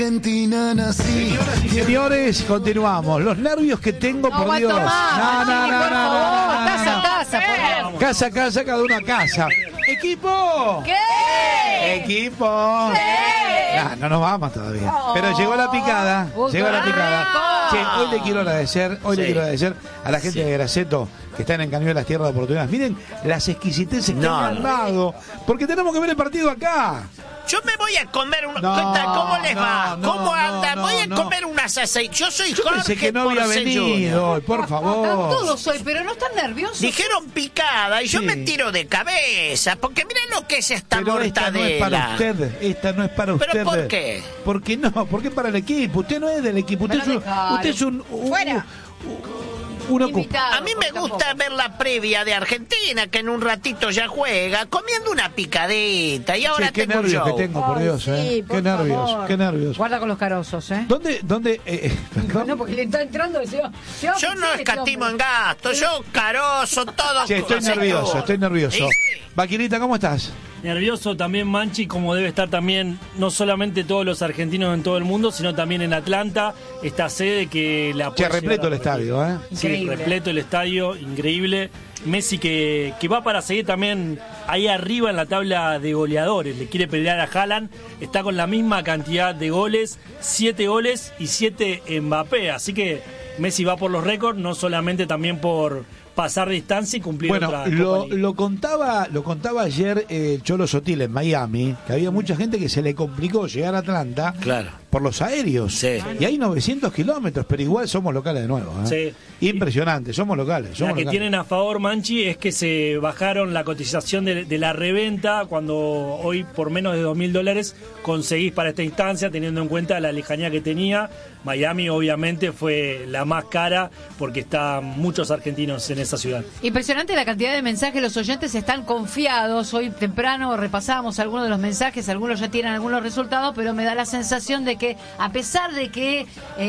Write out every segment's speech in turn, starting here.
Argentina nací. Señoras y señores, continuamos. Los nervios que tengo, No por Dios. más, No. Casa, Cada uno a casa. ¿Equipo? ¿Qué? ¿Equipo? ¿Qué? No nos vamos todavía. Pero llegó la picada. Che, hoy le quiero agradecer, a la gente de Graceto que están en Camino de las Tierras de Oportunidades. Miren las exquisiteces que me han dado. Porque tenemos que ver el partido acá. Yo me voy a comer ¿cómo les va? ¿Cómo andan? Voy a comer unas aceites. Yo soy Jorge Pensé que no había venido hoy, por favor. Están todos hoy, pero no están nerviosos. Dijeron picada y yo me tiro de cabeza, porque miren lo que es esta mortadela. Esta no es para usted. ¿Pero por qué? Porque no, porque es para el equipo. Usted no es del equipo, usted es un fuera. A mí me gusta ver la previa de Argentina, que en un ratito ya juega, comiendo una picadita. Y ahora qué tengo nervios yo. que tengo, por Dios, sí, qué nervios, qué nervios. Guarda con los carozos, ¿Dónde? No, porque le está entrando. Yo no escatimo en gasto, yo carozo, todo. Sí, estoy nervioso. Sí. Vaquirita, ¿cómo estás? Nervioso también Manchi, como debe estar también no solamente todos los argentinos en todo el mundo, sino también en Atlanta, esta sede que la puede repleto el estadio, ¿eh? Sí, repleto el estadio, increíble. Messi que va para seguir también ahí arriba en la tabla de goleadores, le quiere pelear a Haaland, está con la misma cantidad de goles, 7 goles y 7 Mbappé, así que Messi va por los récords, no solamente también por pasar distancia y cumplir otra Copa Liga. Lo contaba ayer el Cholo Sotil en Miami, que había mucha gente que se le complicó llegar a Atlanta por los aéreos. Sí. Y hay 900 kilómetros, pero igual somos locales de nuevo. ¿eh? Sí. Impresionante, somos locales. La que tienen a favor, Manchi, es que se bajaron la cotización de la reventa cuando hoy por menos de $2.000 conseguís para esta instancia, teniendo en cuenta la lejanía que tenía. Miami obviamente fue la más cara porque están muchos argentinos en esa ciudad. Impresionante la cantidad de mensajes, los oyentes están confiados. Hoy temprano repasábamos algunos de los mensajes, algunos ya tienen algunos resultados, pero me da la sensación de que a pesar de que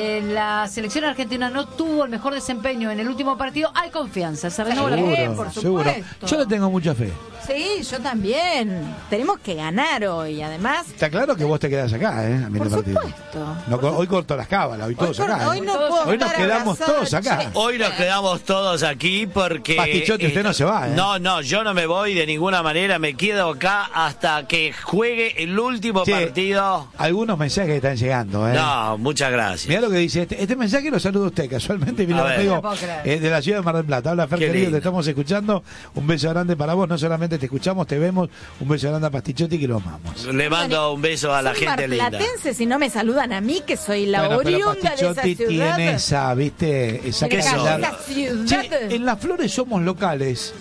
la selección argentina no tuvo el mejor desempeño en el último partido, hay confianza, se renovó la fe, por seguro. Yo le tengo mucha fe. Sí, yo también. Tenemos que ganar hoy, además. Está claro que vos te quedás acá, ¿eh? A mí Por el partido. supuesto. No, hoy corto las cábalas, hoy todos acá. Hoy no puedo hoy nos estar quedamos abrazada, todos acá. Hoy nos quedamos todos aquí porque... Pastichote, usted no se va, ¿eh? No, yo no me voy de ninguna manera, me quedo acá hasta que juegue el último partido. Algunos mensajes están llegando, ¿eh? No, muchas gracias. Mirá lo que dice, este mensaje lo saluda usted, casualmente, mi amigo de la ciudad de Mar del Plata. Habla Fer, querido, te estamos escuchando. Un beso grande para vos, no solamente te escuchamos, te vemos. Un beso grande a Pastichote y que lo amamos. Le mando un beso a la gente linda. Marplatense, si no me saludan a mí, que soy la oriunda de esa ciudad. Tiene esa, ¿viste? Esa ciudad. En Las Flores somos locales.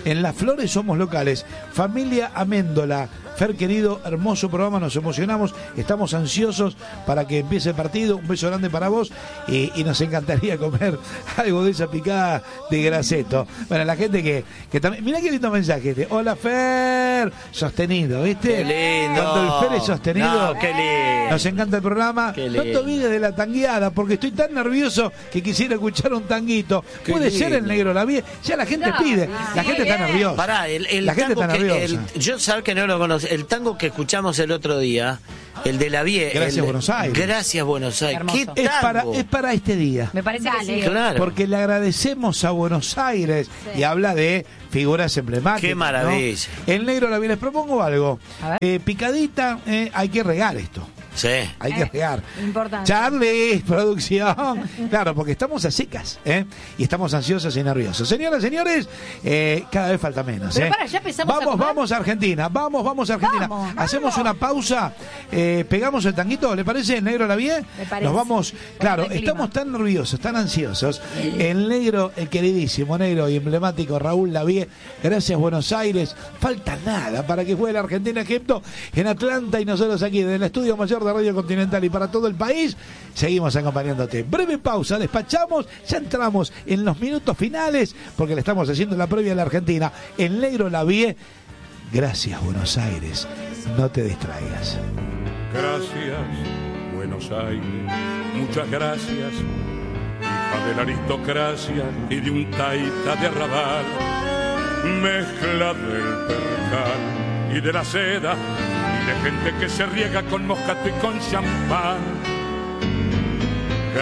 Familia Améndola. Fer, querido, hermoso programa, nos emocionamos, estamos ansiosos para que empiece el partido. Un beso grande para vos y nos encantaría comer algo de esa picada de Graceto. Bueno, la gente que también... Mirá qué lindo mensaje. Hola, Fer. Sostenido, ¿viste? Qué lindo. Cuando el Fer es sostenido, qué lindo. Nos encanta el programa. No te olvides de la tangueada, porque estoy tan nervioso que quisiera escuchar un tanguito. Puede ser el Negro la Vie. Ya la gente pide. La gente está nerviosa. Pará, la gente está nerviosa. Yo sabes que no lo conozco. El tango que escuchamos el otro día, el de la Vie. Gracias, Buenos Aires. Gracias, Buenos Aires. Hermoso. ¿Qué tango? Es para este día. Me parece que sí. Claro. Porque le agradecemos a Buenos Aires y habla de figuras emblemáticas. Qué maravilla. ¿No? El Negro la Vie. Les propongo algo. Picadita, hay que regar esto. Sí. Hay que regar. Importante. Charlie, producción. Claro, porque estamos a secas, y estamos ansiosos y nerviosos. Señoras, señores, cada vez falta menos. Pero para, ya empezamos vamos a Argentina. Vamos a Argentina. Hacemos una pausa. Pegamos el tanguito, ¿le parece? El Negro la Vie. Me parece. Nos vamos. Claro, estamos tan nerviosos, tan ansiosos. El Negro, el queridísimo Negro y emblemático Raúl Lavie. Gracias, Buenos Aires. Falta nada para que juegue la Argentina-Egipto en Atlanta y nosotros aquí desde el estudio mayor de Radio Continental y para todo el país. Seguimos acompañándote. Breve pausa, despachamos, ya entramos en los minutos finales porque le estamos haciendo la previa a la Argentina. El Negro la Vie. Gracias, Buenos Aires. No te distraigas. Gracias, Buenos Aires. Muchas gracias, hija de la aristocracia y de un taita de arrabal, mezcla del percal y de la seda, y de gente que se riega con moscato y con champán.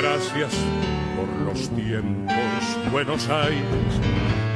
Gracias por los tiempos, Buenos Aires.